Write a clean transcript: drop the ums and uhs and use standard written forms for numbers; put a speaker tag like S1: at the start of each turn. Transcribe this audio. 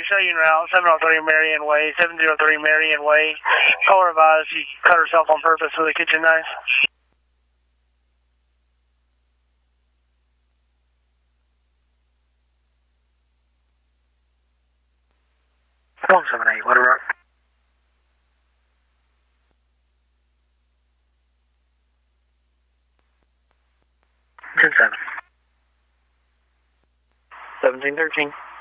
S1: show you en route, 703 Marion Way, 703 Marion Way. Call advised, she cut herself on purpose with a kitchen knife. 178, what a rock. 10-7. 1713.